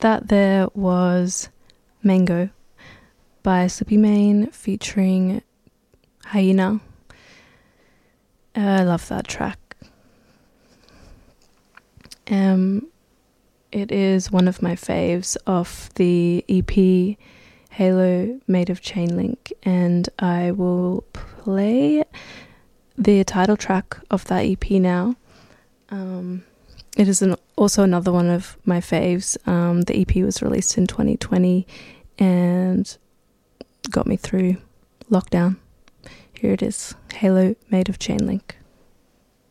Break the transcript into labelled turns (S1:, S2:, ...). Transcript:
S1: that there was Mango by Slippy Mane featuring Hyena. I love that track. It is one of my faves off the EP Halo Made of Chainlink, and I will play the title track of that EP now. It is also another one of my faves. The EP was released in 2020 and got me through lockdown. Here it is, Halo Made of Chainlink.